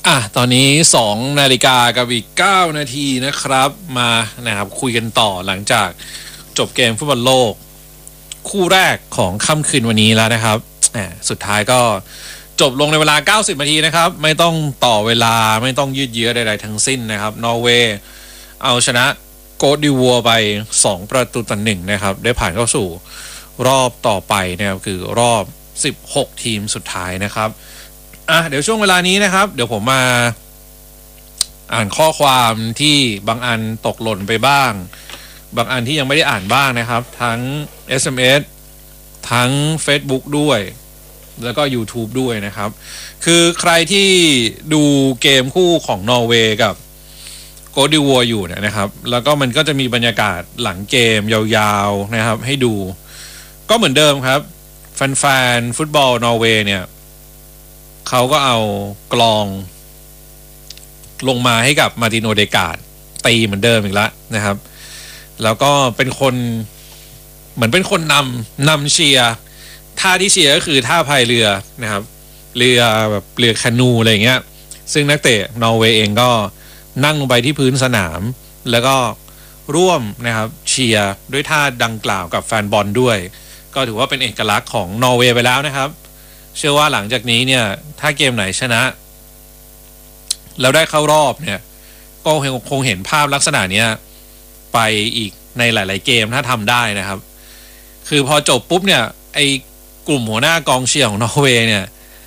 ตอนนี้2นาฬิกากับอีก9นาทีนะครับมานะครับคุยกันต่อหลังจากจบเกมฟุตบอลโลกคู่แรกของค่ำคืนวันนี้แล้วนะครับสุดท้ายก็จบลงในเวลา90นาทีนะครับไม่ต้องต่อเวลาไม่ต้องยืดเยื้อใดๆทั้งสิ้นนะครับนอร์เวย์เอาชนะโกทดิวัวไป2-1นะครับได้ผ่านเข้าสู่รอบต่อไปนะครับคือรอบ16ทีมสุดท้ายนะครับเดี๋ยวช่วงเวลานี้นะครับเดี๋ยวผมมาอ่านข้อความที่บางอันตกหล่นไปบ้างบางอันที่ยังไม่ได้อ่านบ้างนะครับทั้ง SMS ทั้ง Facebook ด้วยแล้วก็ YouTube ด้วยนะครับคือใครที่ดูเกมคู่ของนอร์เวย์กับโกทดิวัวอยู่เนี่ยนะครับแล้วก็มันก็จะมีบรรยากาศหลังเกมยาวๆนะครับให้ดูก็เหมือนเดิมครับแฟนๆฟุตบอลนอร์เวย์เนี่ยเขาก็เอากลองลงมาให้กับมาร์ตินโอเดการ์ดตีเหมือนเดิมอีกแล้วนะครับแล้วก็เป็นคนเหมือนเป็นคนนำเชียร์ท่าที่เชียร์ก็คือท่าพายเรือนะครับเรือแบบเรือแคนูอะไรเงี้ยซึ่งนักเตะนอร์เวย์เองก็นั่งลงไปที่พื้นสนามแล้วก็ร่วมนะครับเชียร์ด้วยท่าดังกล่าวกับแฟนบอลด้วยก็ถือว่าเป็นเอกลักษณ์ของนอร์เวย์ไปแล้วนะครับเชื่อว่าหลังจากนี้เนี่ยถ้าเกมไหนชนะแล้วได้เข้ารอบเนี่ยก็คงเห็นภาพลักษณะนี้ไปอีกในหลายๆเกมถ้าทำได้นะครับคือพอจบปุ๊บเนี่ยไอ้กลุ่มหัวหน้ากองเชียร์ของนอร์เวย์เนี่ย